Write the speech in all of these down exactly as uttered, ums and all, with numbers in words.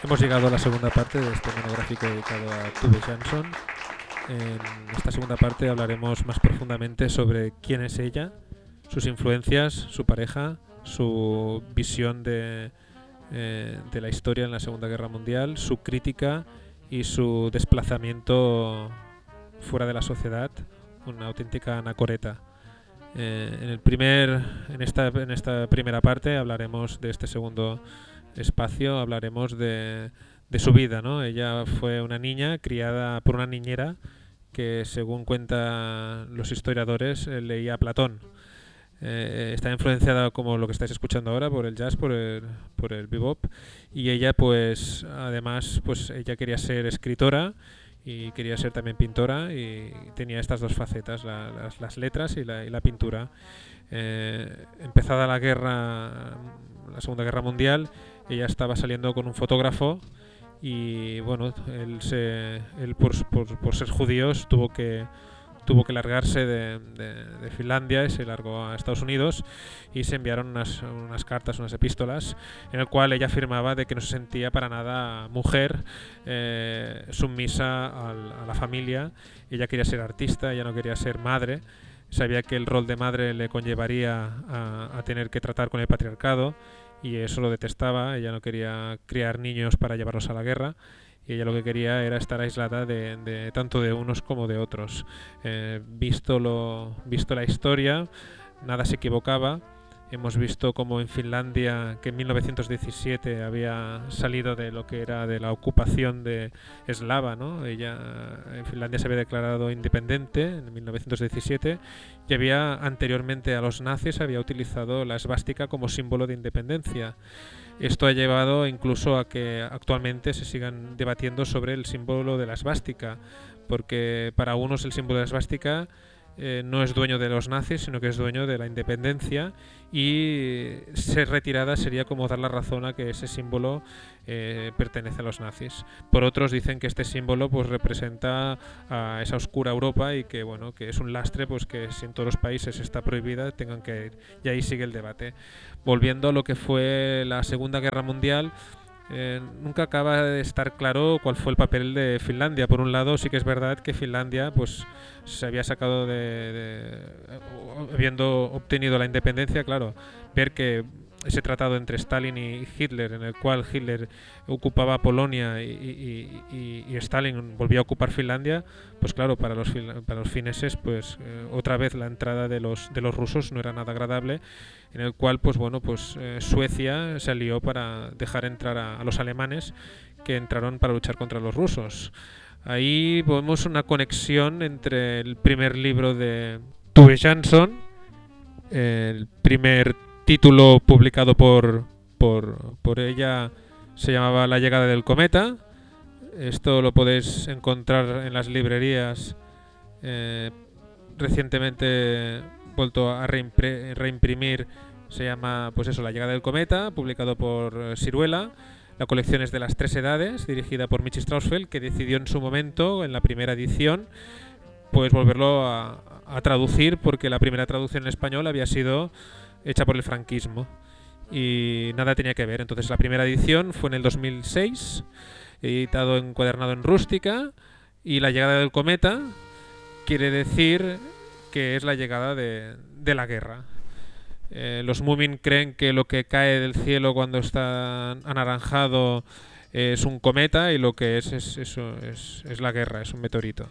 Hemos llegado a la segunda parte de este monográfico dedicado a Tove Jansson. En esta segunda parte hablaremos más profundamente sobre quién es ella, sus influencias, su pareja, su visión de, eh, de la historia en la Segunda Guerra Mundial, su crítica y su desplazamiento fuera de la sociedad, una auténtica anacoreta. Eh, en, el primer, en, esta, en esta primera parte hablaremos de este segundo espacio, hablaremos de, de su vida, ¿no? Ella fue una niña criada por una niñera que, según cuentan los historiadores, eh, leía a Platón. Eh, está influenciada, como lo que estáis escuchando ahora, por el jazz, por el, por el bebop, y ella, pues, además, pues ella quería ser escritora y quería ser también pintora, y tenía estas dos facetas, la, las, las letras y la, y la pintura. Eh, empezada la guerra, la Segunda Guerra Mundial, ella estaba saliendo con un fotógrafo y, bueno, él, se, él por, por, por ser judíos tuvo que tuvo que largarse de, de, de Finlandia y se largó a Estados Unidos, y se enviaron unas, unas cartas, unas epístolas, en el cual ella afirmaba de que no se sentía para nada mujer, eh, sumisa al, a la familia. Ella quería ser artista, ella no quería ser madre. Sabía que el rol de madre le conllevaría a, a tener que tratar con el patriarcado, y eso lo detestaba. Ella no quería criar niños para llevarlos a la guerra, y ella lo que quería era estar aislada de, de tanto de unos como de otros. Eh, visto, lo, visto la historia, nada se equivocaba. Hemos visto como en Finlandia, que en mil novecientos diecisiete había salido de lo que era de la ocupación de eslava, ¿no? Ella en Finlandia se había declarado independiente en mil novecientos diecisiete, y había, anteriormente a los nazis, había utilizado la esvástica como símbolo de independencia. Esto ha llevado incluso a que actualmente se sigan debatiendo sobre el símbolo de la esvástica, porque para unos el símbolo de la esvástica eh, no es dueño de los nazis, sino que es dueño de la independencia, y ser retirada sería como dar la razón a que ese símbolo eh, pertenece a los nazis. Por otros dicen que este símbolo pues representa a esa oscura Europa, y que, bueno, que es un lastre, pues que si en todos los países está prohibida tengan que ir, y ahí sigue el debate. Volviendo a lo que fue la Segunda Guerra Mundial, Eh, nunca acaba de estar claro cuál fue el papel de Finlandia. Por un lado, sí que es verdad que Finlandia pues se había sacado de, de habiendo obtenido la independencia, claro, ver que ese tratado entre Stalin y Hitler, en el cual Hitler ocupaba Polonia y, y, y, y Stalin volvía a ocupar Finlandia, pues claro, para los para los fineses, pues eh, otra vez la entrada de los de los rusos no era nada agradable, en el cual, pues bueno, pues eh, Suecia se alió para dejar entrar a, a los alemanes, que entraron para luchar contra los rusos. Ahí vemos una conexión entre el primer libro de Tove Jansson, el primer título publicado por, por, por ella se llamaba La llegada del cometa. Esto lo podéis encontrar en las librerías, eh, recientemente vuelto a reimpre, reimprimir. Se llama, pues eso, La llegada del cometa, publicado por Siruela. La colección es de las tres edades, dirigida por Michi Strausfeld, que decidió en su momento, en la primera edición, pues volverlo a, a traducir, porque la primera traducción en español había sido hecha por el franquismo y nada tenía que ver. Entonces la primera edición fue en el dos mil seis, editado encuadernado en rústica, y La llegada del cometa quiere decir que es la llegada de, de la guerra. Eh, los Moomin creen que lo que cae del cielo cuando está anaranjado es un cometa, y lo que es es, eso, es, es la guerra, es un meteorito.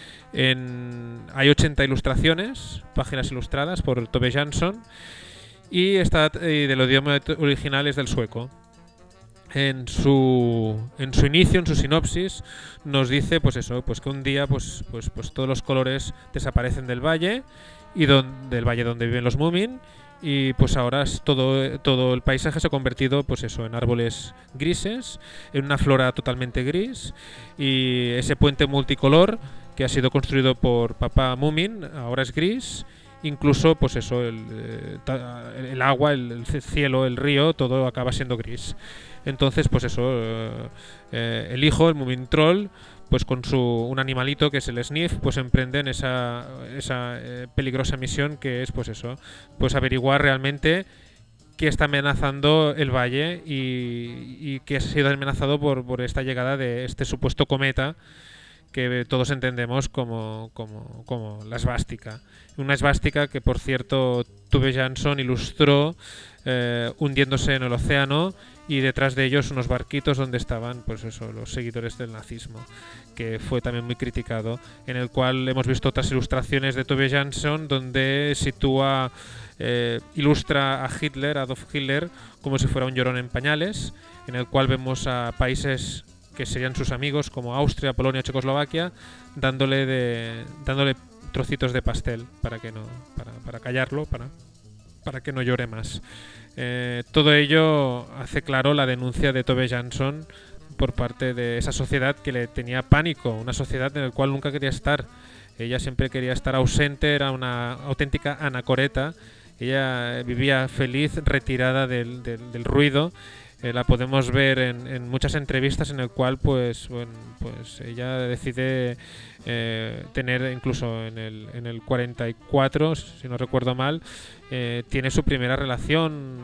En, hay ochenta ilustraciones, páginas ilustradas por Tove Jansson, y está y del idioma original es del sueco. En su en su inicio, en su sinopsis, nos dice pues eso, pues que un día pues pues pues todos los colores desaparecen del valle, y don, del valle donde viven los Moomin, y pues ahora es todo todo el paisaje se ha convertido pues eso en árboles grises, en una flora totalmente gris, y ese puente multicolor que ha sido construido por Papá Moomin ahora es gris. Incluso pues eso el, el agua, el, el cielo, el río, todo acaba siendo gris. Entonces pues eso eh, eh, el hijo, el Moomin Troll, pues con su un animalito que es el Sniff, pues emprenden esa esa eh, peligrosa misión, que es pues eso, pues averiguar realmente que está amenazando el valle y, y que ha sido amenazado por, por esta llegada de este supuesto cometa que todos entendemos como, como, como la esvástica. Una esvástica que, por cierto, Tove Jansson ilustró eh, hundiéndose en el océano, y detrás de ellos unos barquitos donde estaban, pues eso, los seguidores del nazismo, que fue también muy criticado, en el cual hemos visto otras ilustraciones de Tove Jansson donde sitúa, eh, ilustra a Hitler, a Adolf Hitler, como si fuera un llorón en pañales, en el cual vemos a países que serían sus amigos, como Austria, Polonia, Checoslovaquia, dándole de dándole trocitos de pastel para que no para, para callarlo, para para que no llore más. Eh, todo ello hace claro la denuncia de Tove Jansson por parte de esa sociedad que le tenía pánico, una sociedad en la cual nunca quería estar. Ella siempre quería estar ausente, era una auténtica anacoreta. Ella vivía feliz, retirada del, del, del ruido. Eh, la podemos ver en, en muchas entrevistas en el cual pues bueno, pues ella decide eh, tener, incluso en el, en el cuarenta y cuatro, si no recuerdo mal, eh, tiene su primera relación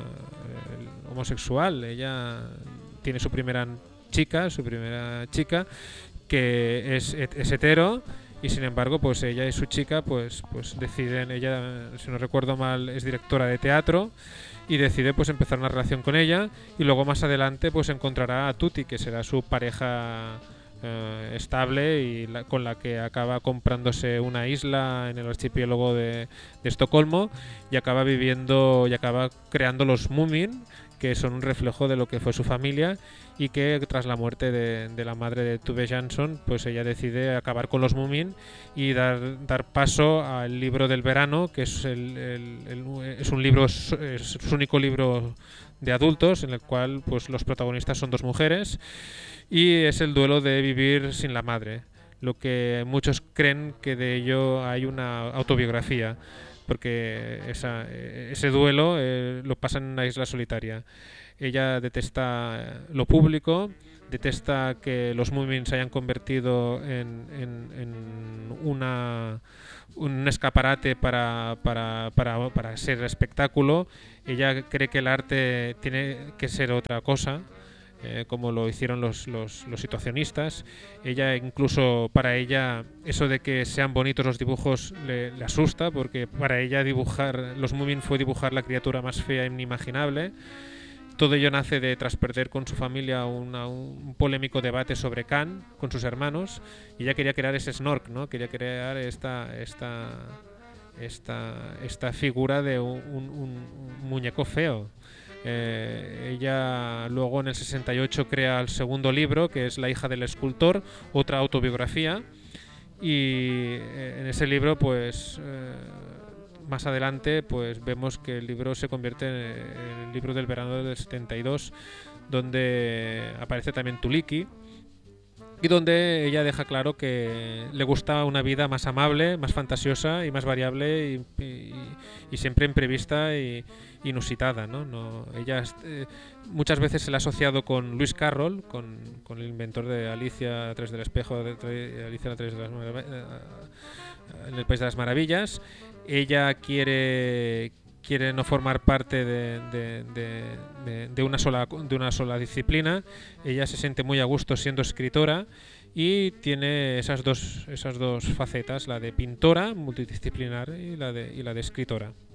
uh, homosexual. Ella tiene su primera chica, su primera chica que es, es hetero, y sin embargo pues ella y su chica pues, pues deciden, ella si no recuerdo mal es directora de teatro, y decide pues empezar una relación con ella, y luego más adelante pues encontrará a Tutti, que será su pareja eh, estable y la, con la que acaba comprándose una isla en el archipiélago de, de Estocolmo, y acaba viviendo y acaba creando los Moomin, que son un reflejo de lo que fue su familia, y que tras la muerte de, de la madre de Tove Jansson, pues ella decide acabar con los Moomin y dar, dar paso al libro del verano, que es, el, el, el, es un libro, es su único libro de adultos, en el cual pues los protagonistas son dos mujeres, y es el duelo de vivir sin la madre, lo que muchos creen que de ello hay una autobiografía, porque esa, ese duelo eh, lo pasa en una isla solitaria. Ella detesta lo público, detesta que los Moomin se hayan convertido en, en, en una, un escaparate para, para, para, para ser espectáculo. Ella cree que el arte tiene que ser otra cosa, eh, como lo hicieron los, los, los situacionistas. Ella, incluso para ella, eso de que sean bonitos los dibujos le, le asusta, porque para ella dibujar los Moomin fue dibujar la criatura más fea inimaginable. Todo ello nace de, tras perder con su familia, una, un polémico debate sobre Khan con sus hermanos, y ella quería crear ese Snork, ¿no? Quería crear esta esta esta, esta figura de un, un, un muñeco feo. Eh, ella luego en el sesenta y ocho crea el segundo libro, que es La hija del escultor, otra autobiografía, y eh, en ese libro pues eh, más adelante pues vemos que el libro se convierte en el libro del verano del setenta y dos, donde aparece también Tuliki, y donde ella deja claro que le gusta una vida más amable, más fantasiosa y más variable, y, y, y siempre imprevista y inusitada, ¿no? No, ella eh, muchas veces se la ha asociado con Lewis Carroll, con, con el inventor de Alicia a través del espejo, de, de Alicia a través de las en el País de las Maravillas. Ella quiere quiere no formar parte de, de, de, de, de, una sola, de una sola disciplina. Ella se siente muy a gusto siendo escritora, y tiene esas dos, esas dos facetas, la de pintora multidisciplinar y la de, y la de escritora.